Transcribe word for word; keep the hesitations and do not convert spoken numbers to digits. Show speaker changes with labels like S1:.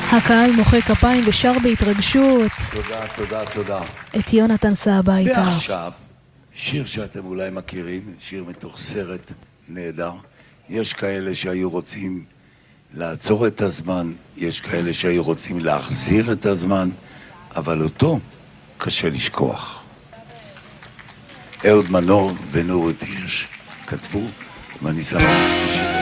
S1: הקהל מוחא כפיים ושר בהתרגשות.
S2: תודה, תודה, תודה.
S1: את יונתן סע הביתה.
S2: ועכשיו, שיר שאתם אולי מכירים, שיר מתוך סרט נהדר. יש כאלה שהיו רוצים לעצור את הזמן, יש כאלה שהיו רוצים להחזיר את הזמן, אבל אותו קשה לשכוח. אהוד מנור ונורית הירש כתבו, ואני שמח